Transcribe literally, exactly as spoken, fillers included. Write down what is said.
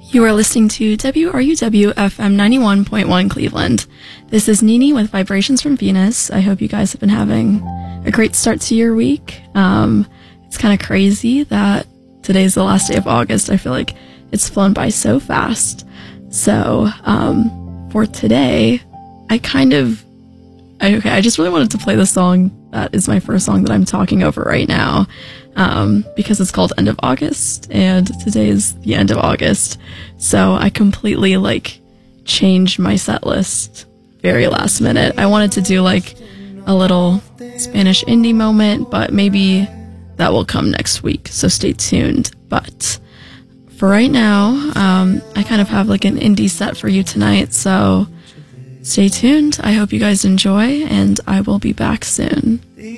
You are listening to W R U W F M ninety-one point one Cleveland. This is Nini with Vibrations from Venus. I hope you guys have been having a great start to your week. Um, it's kind of crazy that today's the last day of August. I feel like it's flown by so fast. So um, for today, I kind of, I, okay, I just really wanted to play the song that is my first song that I'm talking over right now. Um, because it's called End of August, and today is the end of August. So I completely, like, changed my set list very last minute. I wanted to do, like, a little Spanish indie moment, but maybe that will come next week, so stay tuned. But for right now, um, I kind of have, like, an indie set for you tonight, so stay tuned. I hope you guys enjoy, and I will be back soon.